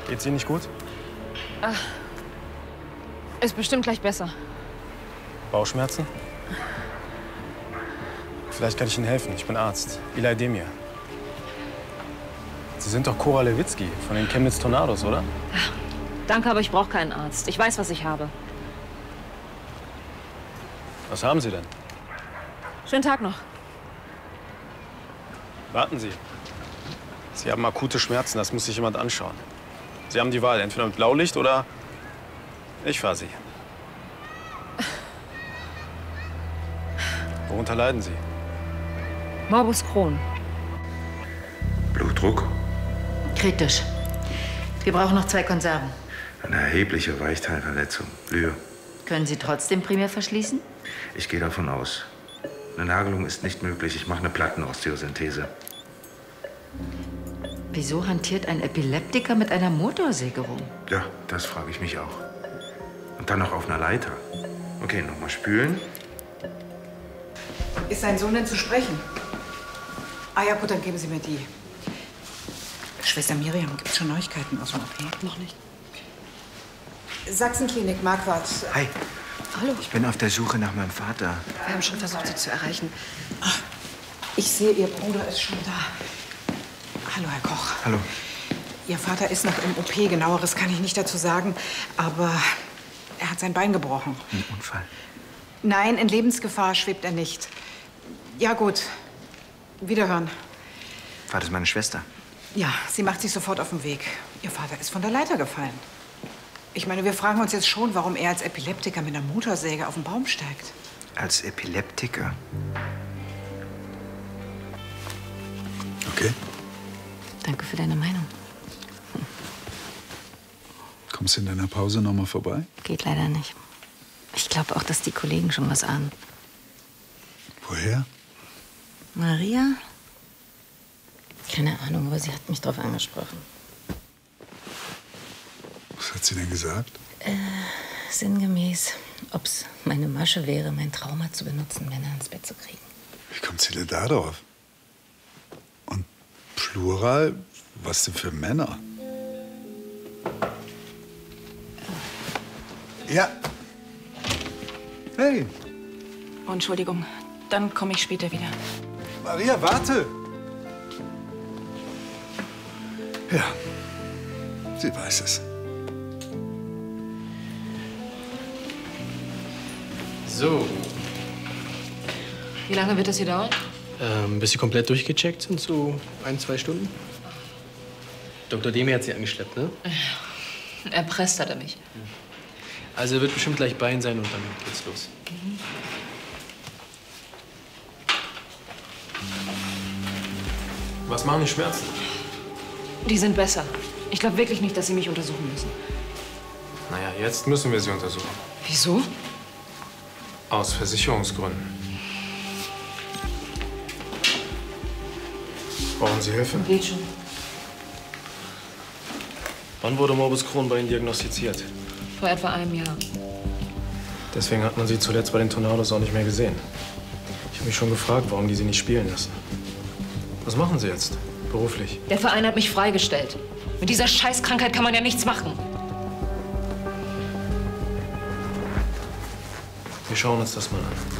Geht's Ihnen nicht gut? Ist bestimmt gleich besser. Bauchschmerzen? Vielleicht kann ich Ihnen helfen. Ich bin Arzt. Eli Demir. Sie sind doch Cora Lewitzki von den Chemnitz Tornados, oder? Danke, aber ich brauche keinen Arzt. Ich weiß, was ich habe. Was haben Sie denn? Schönen Tag noch. Warten Sie. Sie haben akute Schmerzen, das muss sich jemand anschauen. Sie haben die Wahl, entweder mit Blaulicht oder ich fahre Sie. Worunter leiden Sie? Morbus Crohn. Blutdruck? Kritisch. Wir brauchen noch 2 Konserven. Eine erhebliche Weichteilverletzung. Blühe. Können Sie trotzdem primär verschließen? Ich gehe davon aus. Eine Nagelung ist nicht möglich. Ich mache eine Plattenosteosynthese. Wieso hantiert ein Epileptiker mit einer Motorsäge rum? Ja, das frage ich mich auch. Und dann noch auf einer Leiter. Okay, nochmal spülen. Ist sein Sohn denn zu sprechen? Ah ja, gut, dann geben Sie mir die. Schwester Miriam, gibt's schon Neuigkeiten aus dem OP? Noch nicht. Sachsenklinik, Marquardt. Hi. Hallo. Ich bin auf der Suche nach meinem Vater. Wir haben schon versucht, Sie zu erreichen. Ich sehe, Ihr Bruder ist schon da. Hallo, Herr Koch. Hallo. Ihr Vater ist noch im OP. Genaueres kann ich nicht dazu sagen. Aber er hat sein Bein gebrochen. Ein Unfall. Nein, in Lebensgefahr schwebt er nicht. Ja, gut. Wiederhören. War das meine Schwester? Ja, sie macht sich sofort auf den Weg. Ihr Vater ist von der Leiter gefallen. Ich meine, wir fragen uns jetzt schon, warum er als Epileptiker mit einer Motorsäge auf den Baum steigt. Als Epileptiker? Okay. Danke für deine Meinung. Kommst du in deiner Pause noch mal vorbei? Geht leider nicht. Ich glaube auch, dass die Kollegen schon was ahnen. Woher? Maria? Keine Ahnung, aber sie hat mich drauf angesprochen. Was hat sie denn gesagt? Sinngemäß, ob's meine Masche wäre, mein Trauma zu benutzen, Männer ins Bett zu kriegen. Wie kommt sie denn da drauf? Und Plural? Was denn für Männer? Ja. Hey, Oh, Entschuldigung. Dann komme ich später wieder. Maria, warte! Ja, sie weiß es. So, Wie lange wird das hier dauern? bis Sie komplett durchgecheckt sind, so 1, 2 Stunden. Dr. Demir hat Sie angeschleppt, ne? Erpresst hat er mich. Also er wird bestimmt gleich bei Ihnen sein und dann geht's los. Was machen die Schmerzen? Die sind besser. Ich glaube wirklich nicht, dass Sie mich untersuchen müssen. Naja, jetzt müssen wir sie untersuchen. Wieso? Aus Versicherungsgründen. Brauchen Sie Hilfe? Geht schon. Wann wurde Morbus Crohn bei Ihnen diagnostiziert? Vor etwa einem Jahr. Deswegen hat man Sie zuletzt bei den Tornados auch nicht mehr gesehen. Ich habe mich schon gefragt, warum die Sie nicht spielen lassen. Was machen Sie jetzt? Beruflich? Der Verein hat mich freigestellt. Mit dieser Scheißkrankheit kann man ja nichts machen. Wir schauen uns das mal an.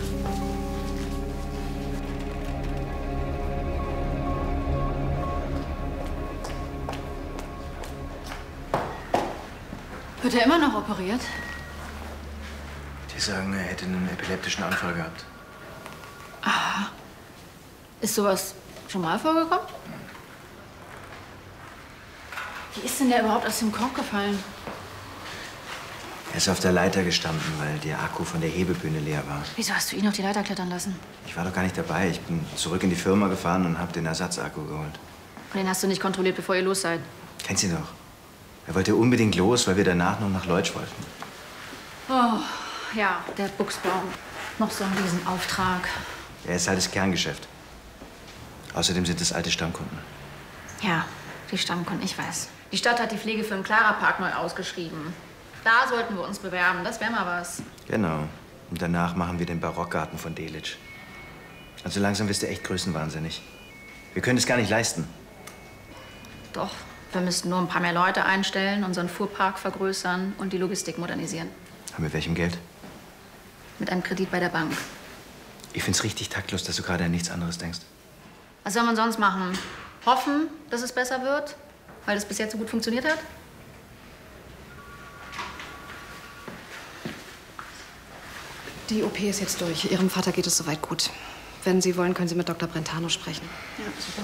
Wird er immer noch operiert? Die sagen, er hätte einen epileptischen Anfall gehabt. Aha. Ist sowas schon mal vorgekommen? Wie ist denn der überhaupt aus dem Korb gefallen? Er ist auf der Leiter gestanden, weil der Akku von der Hebebühne leer war. Wieso hast du ihn auf die Leiter klettern lassen? Ich war doch gar nicht dabei. Ich bin zurück in die Firma gefahren und habe den Ersatzakku geholt. Und den hast du nicht kontrolliert, bevor ihr los seid. Kennst ihn doch. Er wollte unbedingt los, weil wir danach noch nach Leutsch wollten. Oh, ja, der Buchsbaum. Noch so einen Riesenauftrag. Er ist halt das Kerngeschäft. Außerdem sind es alte Stammkunden. Ja, die Stammkunden, ich weiß. Die Stadt hat die Pflege für den Clara-Park neu ausgeschrieben. Da sollten wir uns bewerben, das wäre mal was. Genau. Und danach machen wir den Barockgarten von Delitzsch. Also langsam wirst du echt größenwahnsinnig. Wir können es gar nicht leisten. Doch, Wir müssten nur ein paar mehr Leute einstellen, unseren Fuhrpark vergrößern und die Logistik modernisieren. Mit welchem Geld? Mit einem Kredit bei der Bank. Ich find's richtig taktlos, dass du gerade an nichts anderes denkst. Was soll man sonst machen? Hoffen, dass es besser wird? Weil es bis jetzt so gut funktioniert hat? Die OP ist jetzt durch. Ihrem Vater geht es soweit gut. Wenn Sie wollen, können Sie mit Dr. Brentano sprechen. Ja, super.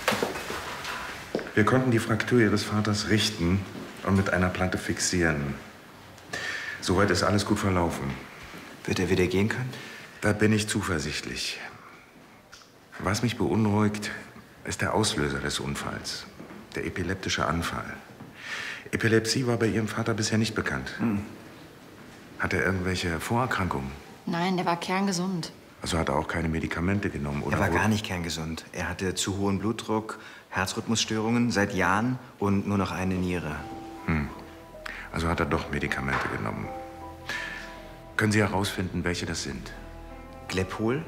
Wir konnten die Fraktur Ihres Vaters richten und mit einer Platte fixieren. Soweit ist alles gut verlaufen. Wird er wieder gehen können? Da bin ich zuversichtlich. Was mich beunruhigt, ist der Auslöser des Unfalls. Der epileptische Anfall. Epilepsie war bei Ihrem Vater bisher nicht bekannt. Hat er irgendwelche Vorerkrankungen? Nein, der war kerngesund. Also hat er auch keine Medikamente genommen, oder? Er war gar nicht kerngesund. Er hatte zu hohen Blutdruck, Herzrhythmusstörungen seit Jahren und nur noch eine Niere. Also hat er doch Medikamente genommen. Können Sie herausfinden, welche das sind? Glepol,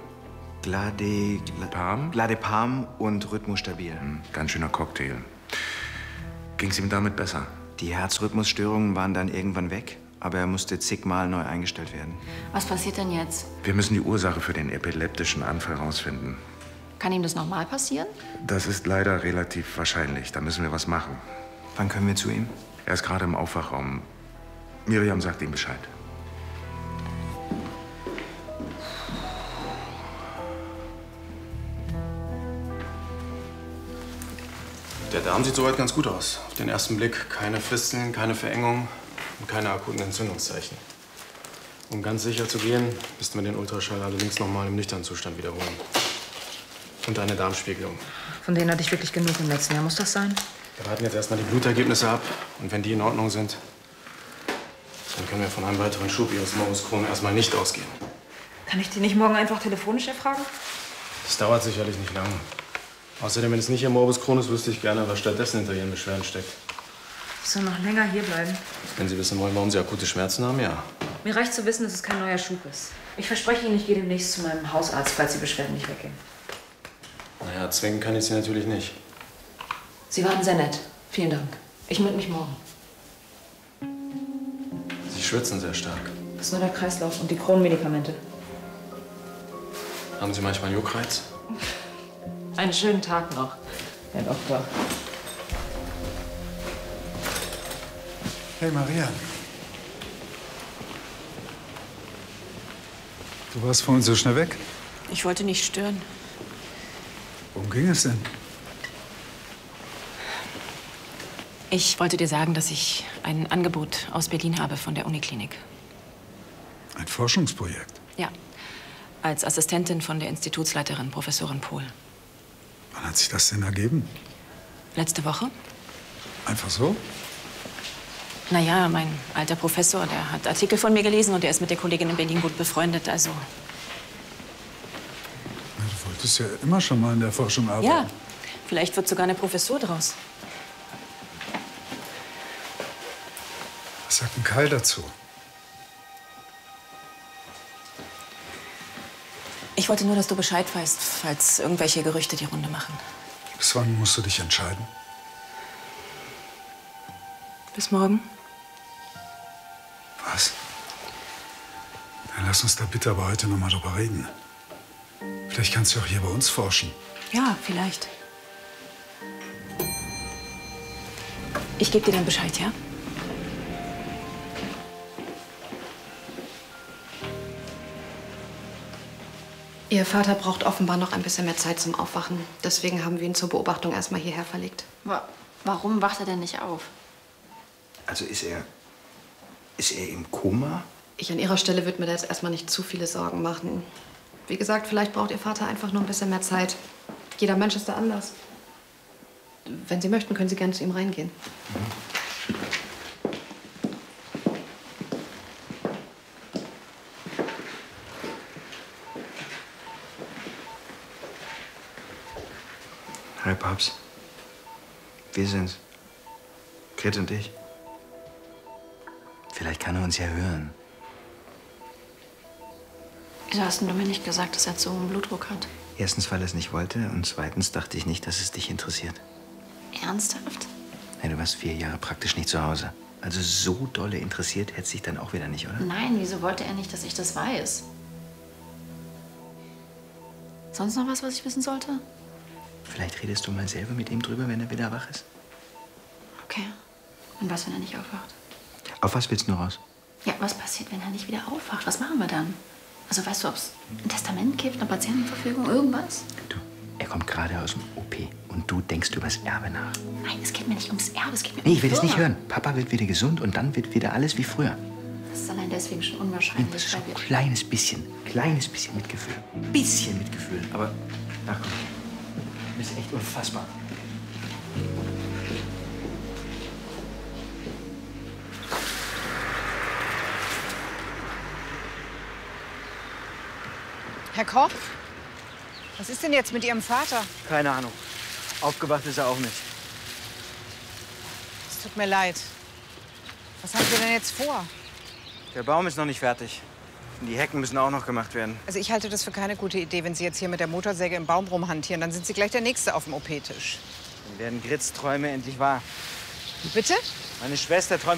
Pam? Gladepam und Rhythmusstabil. Ganz schöner Cocktail. Ging's ihm damit besser? Die Herzrhythmusstörungen waren dann irgendwann weg, aber er musste zigmal neu eingestellt werden. Was passiert denn jetzt? Wir müssen die Ursache für den epileptischen Anfall herausfinden. Kann ihm das nochmal passieren? Das ist leider relativ wahrscheinlich. Da müssen wir was machen. Wann können wir zu ihm? Er ist gerade im Aufwachraum. Miriam sagt ihm Bescheid. Der Darm sieht soweit ganz gut aus. Auf den ersten Blick keine Fisteln, keine Verengung und keine akuten Entzündungszeichen. Um ganz sicher zu gehen, müssten wir den Ultraschall allerdings noch mal im nüchternen Zustand wiederholen. Und eine Darmspiegelung. Von denen hatte ich wirklich genug im letzten Jahr. Muss das sein? Wir warten jetzt erstmal die Blutergebnisse ab. Und wenn die in Ordnung sind, dann können wir von einem weiteren Schub Ihres Morbus Crohn erstmal nicht ausgehen. Kann ich die nicht morgen einfach telefonisch erfragen? Das dauert sicherlich nicht lange. Außerdem, wenn es nicht Ihr Morbus Crohn ist, wüsste ich gerne, was stattdessen hinter Ihren Beschwerden steckt. Ich soll noch länger hier bleiben. Wenn Sie wissen wollen, warum Sie akute Schmerzen haben, ja. Mir reicht zu wissen, dass es kein neuer Schub ist. Ich verspreche Ihnen, ich gehe demnächst zu meinem Hausarzt, falls die Beschwerden nicht weggehen. Naja, zwingen kann ich Sie natürlich nicht. Sie waren sehr nett. Vielen Dank. Ich melde mich morgen. Sie schwitzen sehr stark. Das ist nur der Kreislauf und die Kronmedikamente. Haben Sie manchmal Juckreiz? Einen schönen Tag noch, Herr Doktor. Hey, Maria. Du warst vorhin so schnell weg. Ich wollte nicht stören. Worum ging es denn? Ich wollte dir sagen, dass ich ein Angebot aus Berlin habe von der Uniklinik. Ein Forschungsprojekt. Ja, als Assistentin von der Institutsleiterin, Professorin Pohl. Wann hat sich das denn ergeben? Letzte Woche? Einfach so? Naja, mein alter Professor, der hat Artikel von mir gelesen und er ist mit der Kollegin in Berlin gut befreundet, also... Na, du wolltest ja immer schon mal in der Forschung arbeiten. Ja, vielleicht wird sogar eine Professur draus. Was sagt denn Kai dazu? Ich wollte nur, dass du Bescheid weißt, falls irgendwelche Gerüchte die Runde machen. Bis wann musst du dich entscheiden? Bis morgen. Was? Dann lass uns da bitte aber heute noch mal drüber reden. Vielleicht kannst du auch hier bei uns forschen. Ja, vielleicht. Ich gebe dir dann Bescheid, ja? Ihr Vater braucht offenbar noch ein bisschen mehr Zeit zum Aufwachen. Deswegen haben wir ihn zur Beobachtung erstmal hierher verlegt. Warum wacht er denn nicht auf? Also ist er im Koma? Ich an Ihrer Stelle würde mir da jetzt erstmal nicht zu viele Sorgen machen. Wie gesagt, vielleicht braucht Ihr Vater einfach nur ein bisschen mehr Zeit. Jeder Mensch ist da anders. Wenn Sie möchten, können Sie gerne zu ihm reingehen. Hi, Papst. Wir sind's. Gret und ich. Vielleicht kann er uns ja hören. Wieso hast denn du mir nicht gesagt, dass er zu hohen Blutdruck hat? Erstens, weil er es nicht wollte. Und zweitens dachte ich nicht, dass es dich interessiert. Ernsthaft? Ja, du warst 4 Jahre praktisch nicht zu Hause. Also so dolle interessiert hätte sich dann auch wieder nicht, oder? Nein, wieso wollte er nicht, dass ich das weiß? Sonst noch was ich wissen sollte? Vielleicht redest du mal selber mit ihm drüber, wenn er wieder wach ist. Okay. Und was, wenn er nicht aufwacht? Auf was willst du raus? Ja, was passiert, wenn er nicht wieder aufwacht? Was machen wir dann? Also weißt du, ob es ein Testament gibt, eine Patientenverfügung, irgendwas? Du, er kommt gerade aus dem OP und du denkst übers Erbe nach. Nein, es geht mir nicht ums Erbe, es geht mir um Nee, die ich will es nicht Firma. hören. Papa wird wieder gesund und dann wird wieder alles wie früher. Das ist allein deswegen schon unwahrscheinlich. So weil wir- kleines bisschen Mitgefühl. Bisschen Mitgefühl, aber ach komm, du bist echt unfassbar. Herr Koch, was ist denn jetzt mit Ihrem Vater? Keine Ahnung. Aufgewacht ist er auch nicht. Es tut mir leid. Was haben Sie denn jetzt vor? Der Baum ist noch nicht fertig. Und die Hecken müssen auch noch gemacht werden. Also ich halte das für keine gute Idee, wenn Sie jetzt hier mit der Motorsäge im Baum rumhantieren. Dann sind Sie gleich der Nächste auf dem OP-Tisch. Dann werden Grits Träume endlich wahr. Bitte? Meine Schwester träumt